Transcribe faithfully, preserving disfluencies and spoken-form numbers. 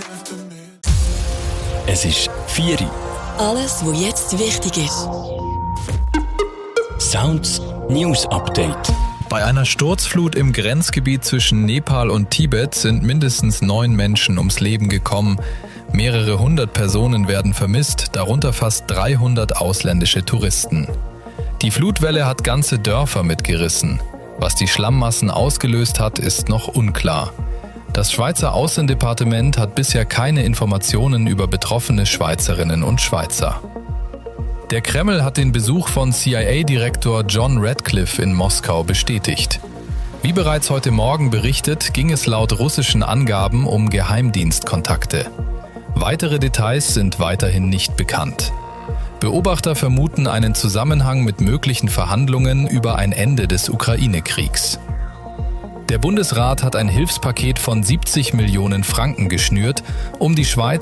Es ist vier Uhr. Alles, was jetzt wichtig ist. Sounds News Update. Bei einer Sturzflut im Grenzgebiet zwischen Nepal und Tibet sind mindestens neun Menschen ums Leben gekommen. Mehrere hundert Personen werden vermisst, darunter fast dreihundert ausländische Touristen. Die Flutwelle hat ganze Dörfer mitgerissen. Was die Schlammmassen ausgelöst hat, ist noch unklar. Das Schweizer Außendepartement hat bisher keine Informationen über betroffene Schweizerinnen und Schweizer. Der Kreml hat den Besuch von C I A-Direktor John Radcliffe in Moskau bestätigt. Wie bereits heute Morgen berichtet, ging es laut russischen Angaben um Geheimdienstkontakte. Weitere Details sind weiterhin nicht bekannt. Beobachter vermuten einen Zusammenhang mit möglichen Verhandlungen über ein Ende des Ukraine-Kriegs. Der Bundesrat hat ein Hilfspaket von siebzig Millionen Franken geschnürt, um die Schweiz